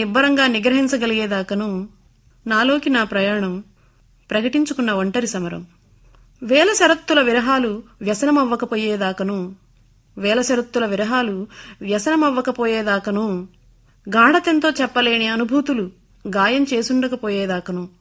నిబ్బరంగా నిగ్రహించగలిగేదాకను నాలోకి నా ప్రయాణం ప్రకటించుకున్న ఒంటరి సమరం. వేల షరత్తుల విరహాలు వ్యసనమవ్వకపోయేదాకను గాఢతెంతో చెప్పలేని అనుభూతులు గాయం చేసుండకపోయేదాకను